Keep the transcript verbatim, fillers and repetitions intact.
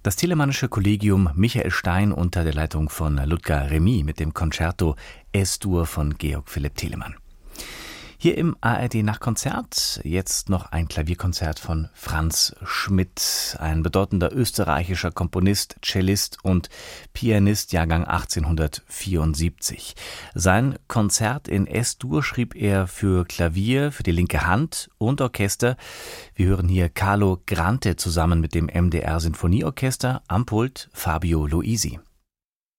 Das Telemannische Kollegium Michael Stein unter der Leitung von Ludger Remy mit dem Concerto Es-Dur von Georg Philipp Telemann. Hier im A R D-Nachtkonzert jetzt noch ein Klavierkonzert von Franz Schmidt, ein bedeutender österreichischer Komponist, Cellist und Pianist, Jahrgang achtzehnhundertvierundsiebzig. Sein Konzert in Es-Dur schrieb er für Klavier, für die linke Hand und Orchester. Wir hören hier Carlo Grante zusammen mit dem M D R Sinfonieorchester, am Pult Fabio Luisi.